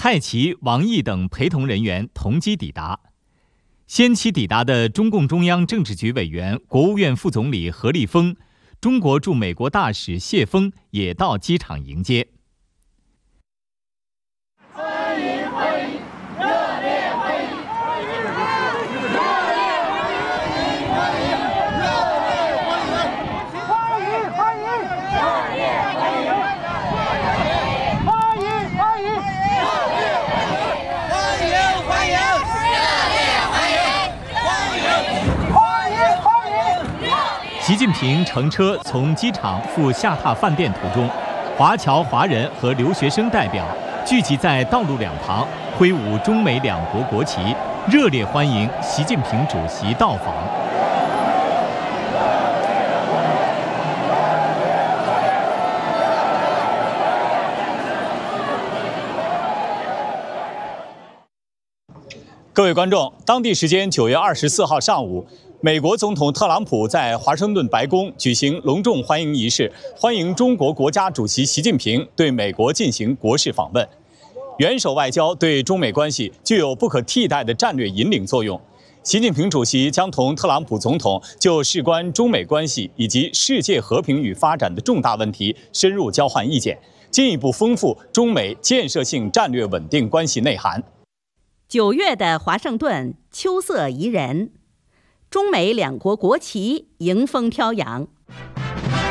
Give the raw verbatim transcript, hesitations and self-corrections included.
蔡奇、王毅等陪同人员同机抵达。先期抵达的中共中央政治局委员、国务院副总理何立峰、中国驻美国大使谢锋也到机场迎接。 欢迎欢迎，热烈欢迎！ 习近平乘车从机场赴下榻饭店途中，华侨华人和留学生代表聚集在道路两旁，挥舞中美两国国旗，热烈欢迎习近平主席到访。各位观众，当地时间九月二十四号上午，美国总统特朗普在华盛顿白宫举行隆重欢迎仪式，欢迎中国国家主席习近平对美国进行国事访问。元首外交对中美关系具有不可替代的战略引领作用。习近平主席将同特朗普总统就事关中美关系以及世界和平与发展的重大问题深入交换意见，进一步丰富中美建设性战略稳定关系内涵。 九月的华盛顿秋色宜人，中美两国国旗迎风飘扬。